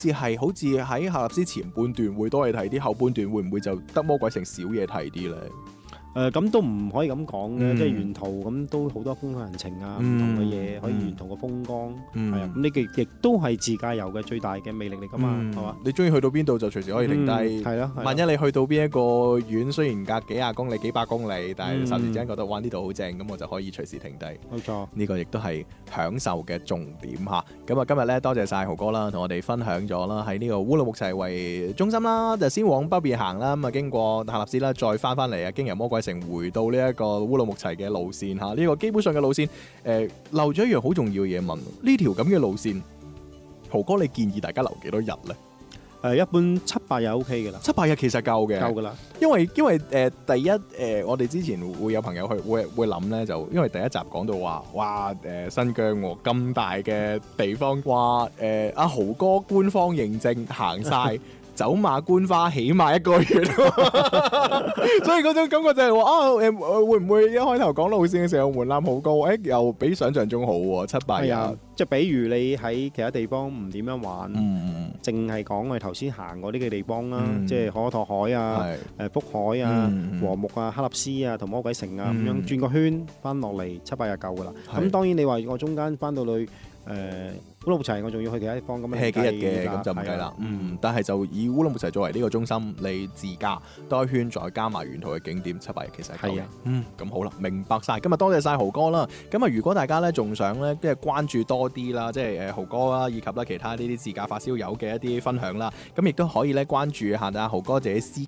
似係好似喺夏納斯前半段會多嘢睇啲，後半段會唔會就得魔鬼城少嘢睇啲咧？ 咁都唔可以咁講嘅， 嗯即係沿途咁都好多風土人情啊，唔嗯同嘅嘢可以沿途嘅風光， 嗯係啊，咁呢亦都係自駕遊嘅最大嘅魅力嚟噶嘛，係嘛？ 你中意去到邊度就隨時可以停低。 係咯， 萬一你去到邊一個縣，雖然隔幾廿公里、幾百公里，但係嗯霎時之間覺得哇呢度好正，咁我就可以隨時停低。 冇錯。 呢個亦都係享受嘅重點嚇。咁啊，今日咧多謝晒豪哥啦，同我哋分享咗啦，喺呢個烏魯木齊為中心啦，就先往北邊行啦，咁啊經過喀納斯啦，再翻嚟啊，經由魔鬼城回到呢一個烏魯木齊嘅路線嚇。呢個基本上嘅路線，漏咗一樣好重要嘅嘢問，呢條咁嘅路線，豪哥你建議大家留幾多日咧？ 一般7-8日 OK 嘅啦， 7-8日其實夠嘅， 夠㗎啦。 因為第一我哋之前會有朋友去會諗咧，就因為第一集講到話，哇新疆喎咁大嘅地方，話阿豪哥官方認證行晒。走馬觀花起碼1個月，所以嗰種感覺就係話會唔會一開頭講路線嘅時候門檻好高？又比想象中好喎，7-8日。 即係比如你喺其他地方唔點樣玩，淨係講我哋頭先行過呢個地方啦，即係可可托海啊、福海啊、和木啊、喀納斯啊同魔鬼城啊咁樣轉個圈翻落嚟7-8日夠噶啦。咁當然你話我中間翻到去烏魯木齊，我仲要去其他地方咁係幾日嘅，咁就唔計啦。但係就以烏魯木齊作為呢個中心，你自駕多一圈，再加埋沿途嘅景點，7-8日其實係夠嘅。咁好啦，明白晒。今日多謝晒豪哥啦。咁啊，如果大家咧仲想咧即係關注多啲啦，即係豪哥啦，以及咧其他呢啲自駕發燒友嘅一啲分享啦，咁亦都可以咧關注下豪哥自己私